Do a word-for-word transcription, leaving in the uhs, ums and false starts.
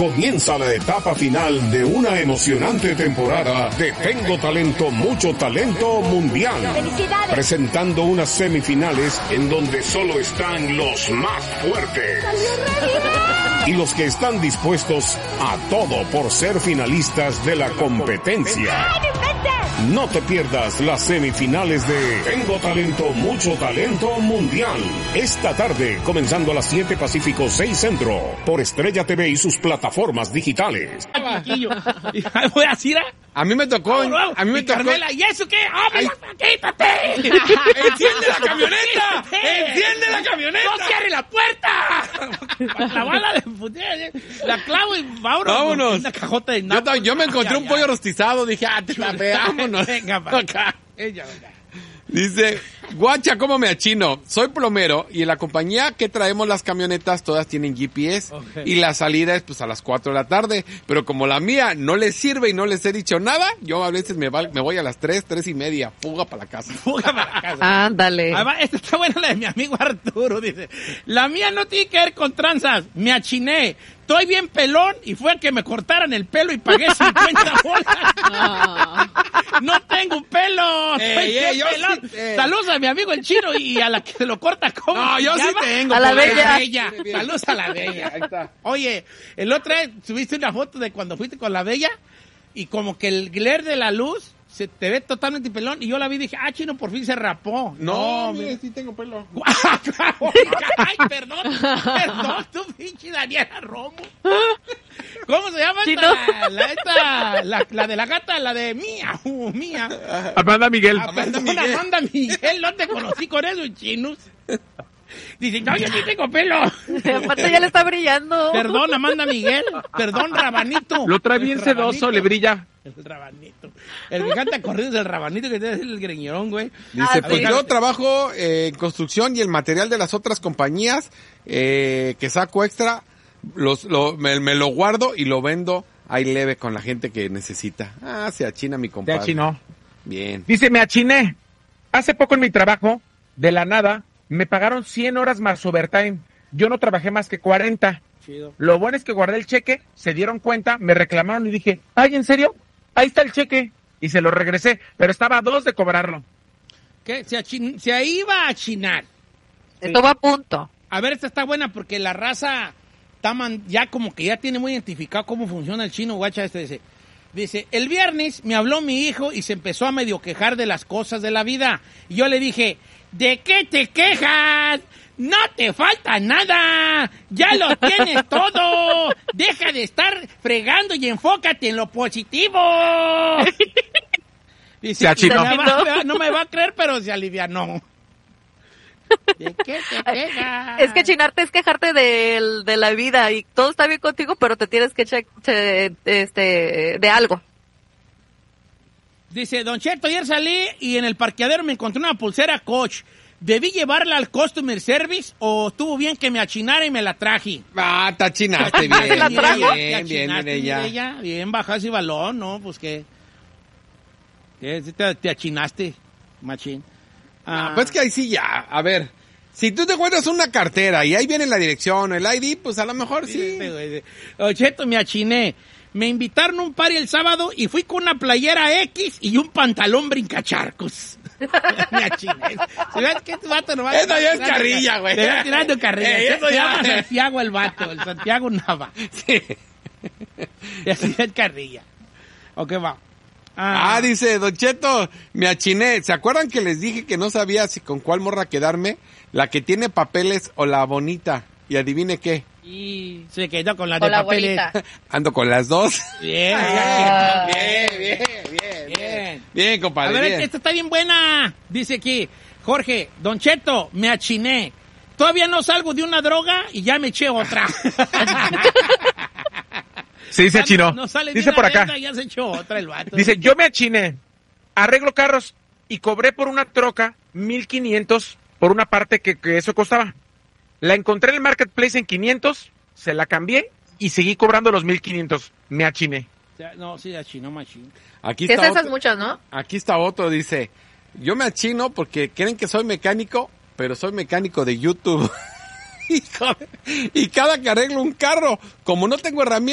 Comienza la etapa final de una emocionante temporada de Tengo Talento, Mucho Talento Mundial. ¡Felicidades! Presentando unas semifinales en donde solo están los más fuertes. Y los que están dispuestos a todo por ser finalistas de la competencia. No te pierdas las semifinales de Tengo Talento, Mucho Talento Mundial. Esta tarde, comenzando a las siete Pacífico, seis Centro, por Estrella T V y sus plataformas digitales. ¿Voy a decir? A mí me tocó, no, no. a mí me ¿Y tocó. Carmela, ¿y eso qué? ¡Ábrela, quítate! ¡Enciende la camioneta! ¡Enciende la camioneta! ¡No cierre la puerta! Para clavarla de putea, la clavo y vámonos. Vámonos. Una cajota de Yo, napa. yo me encontré un pollo rostizado, dije, ah, te la veámonos. Venga, pa. Acá. Ella, venga. Dice, guacha, ¿cómo me achino? Soy plomero y en la compañía que traemos las camionetas todas tienen G P S. Okay. Y la salida es pues a las cuatro de la tarde. Pero como la mía no les sirve y no les he dicho nada, yo a veces me, va, me voy a las tres, tres y media. Fuga para la casa. Fuga para la casa. Ándale. Además, esta está buena la de mi amigo Arturo. Dice, la mía no tiene que ver con tranzas. Me achiné. Estoy bien pelón y fue a que me cortaran el pelo y pagué cincuenta bolas. No. No tengo pelo. Ey, ey, yo pelón. Sí, eh. Saludos a mi amigo el chino y a la que se lo corta como. No, yo sí tengo. A la pues, bella. bella. Saludos a la bella. Ahí está. Oye, el otro día subiste una foto de cuando fuiste con la bella y como que el glare de la luz se te ve totalmente pelón y yo la vi y dije, ah, chino, por fin se rapó. No, no mire, sí tengo pelo. Ay, perdón, perdón, tú pinche Daniela Romo. ¿Cómo se llama esta? La, esta, la, la de la gata, la de Mía, uh, Mía. Amanda Miguel. Ah, perdón, Miguel. Amanda Miguel, no te conocí con eso, chinos. Dicen, no, yo sí tengo pelo. Aparte ya le está brillando. Perdón, Amanda Miguel. Perdón, Rabanito. Lo trae bien sedoso, le brilla. El Rabanito. El que canta corridos del Rabanito, que debe ser el greñerón, güey. Dice, Ah, pues sí. yo trabajo eh, en construcción y el material de las otras compañías eh, que saco extra, los, lo, me, me lo guardo y lo vendo ahí leve con la gente que necesita. Ah, se achina mi Se compadre. achinó. Bien. Dice, me achiné. Hace poco en mi trabajo, de la nada, me pagaron cien horas más overtime. Yo no trabajé más que cuarenta. Chido. Lo bueno es que guardé el cheque, se dieron cuenta, me reclamaron y dije, ay, ¿en serio? Ahí está el cheque. Y se lo regresé, pero estaba a dos de cobrarlo. ¿Qué? Se, achin- se iba a achinar. Esto va a punto. A ver, esta está buena porque la raza está man- ya como que ya tiene muy identificado cómo funciona el chino, guacha. Este dice, dice, el viernes me habló mi hijo y se empezó a medio quejar de las cosas de la vida. Y yo le dije, ¿de qué te quejas? No te falta nada, ya lo tienes todo, deja de estar fregando y enfócate en lo positivo. Dice, Se achinó. no, me va, no me va a creer, pero se alivianó. ¿De qué te quejas? Es que chinarte es quejarte de, de la vida y todo está bien contigo, pero te tienes que che, che- este, de algo. Dice, Don Cheto, ayer salí y en el parqueadero me encontré una pulsera Coach. ¿Debí llevarla al Customer Service o estuvo bien que me achinara y me la traje? Ah, te achinaste bien. ¿La trajo? Bien, bien, Achinaste, Mireya. Mireya. Bien, bajas y balón, ¿no? Pues que... que te, te achinaste, machín. Ah, Ah, pues que ahí sí ya, a ver, si tú te encuentras una cartera y ahí viene la dirección, el I D, pues a lo mejor sí. Este güey de- Don Cheto, me achiné. Me invitaron a un party el sábado y fui con una playera X y un pantalón brincacharcos. Me achiné. Si ves que tu vato no va Eso ya es carrilla, güey. Te va tirando carrilla. Ey, Se eso ya- llama Santiago el vato, el Santiago Nava. Sí. Y así es carrilla. Ok, va. Ah, dice, Don Cheto, me achiné. ¿Se acuerdan que les dije que no sabía si con cuál morra quedarme? ¿La que tiene papeles o la bonita? Y adivine qué. Y se quedó con la Con de la papeles. abuelita. Ando con las dos. Bien, Ah. Bien, bien, bien, bien. Bien, A compadre, ver, bien. esta está bien buena. Dice aquí, Jorge, Don Cheto, me achiné. Todavía no salgo de una droga y ya me eché otra. Sí, se achinó. No, no sale Dice de por una acá. venta, ya se echó otra el vato. Dice, yo me achiné, arreglo carros y cobré por una troca mil quinientos por una parte que, que eso costaba. La encontré en el marketplace en quinientos, se la cambié y seguí cobrando los mil quinientos. Me achiné. O sea, no, sí, achinó machín. Aquí Que está, esas otro, muchas, ¿no? aquí está otro, dice, yo me achino porque creen que soy mecánico, pero soy mecánico de YouTube. Hijo de- y cada que arreglo un carro, como no tengo herramientas,